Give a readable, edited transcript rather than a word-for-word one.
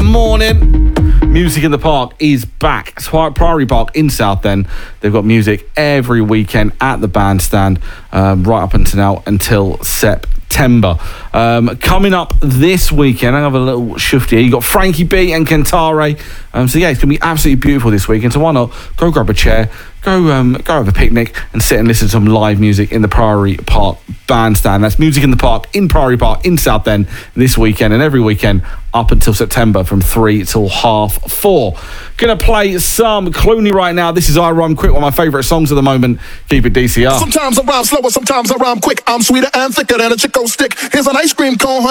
morning. Music in the Park is back. It's Priory Park in Southend. They've got music every weekend at the bandstand, right up until now, until September. Coming up this weekend, I have a little shift here. You got Frankie B and Kentare. So yeah, it's gonna be absolutely beautiful this weekend. So why not go grab a chair, go have a picnic, and sit and listen to some live music in the Priory Park bandstand. That's Music in the Park in Priory Park in Southend this weekend and every weekend up until September from 3 till 4:30. Gonna play some Clooney right now. This is I Rhyme Quick, one of my favourite songs at the moment. Keep it DCR. Sometimes I rhyme slower, sometimes I rhyme quick. I'm sweeter and thicker than a Chico stick. Here's an ice cream cone, honey.